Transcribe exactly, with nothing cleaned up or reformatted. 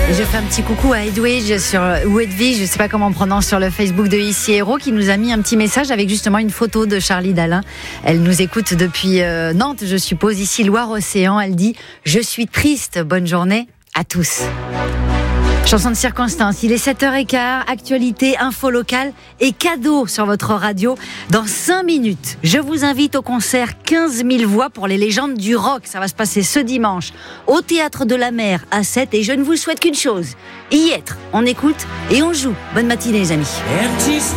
Et je fais un petit coucou à Edwige sur, ou Edwige, je ne sais pas comment on prononce, sur le Facebook de Ici Héros, qui nous a mis un petit message avec justement une photo de Charlie Dalin. Elle nous écoute depuis euh, Nantes, je suppose, ici Loire-Océan. Elle dit « Je suis triste, bonne journée à tous ». Chanson de circonstance, il est sept heures quinze, actualité, info locale et cadeau sur votre radio. Dans cinq minutes, je vous invite au concert quinze mille voix pour les légendes du rock. Ça va se passer ce dimanche au Théâtre de la Mer à sept et je ne vous souhaite qu'une chose, y être. On écoute et on joue. Bonne matinée les amis.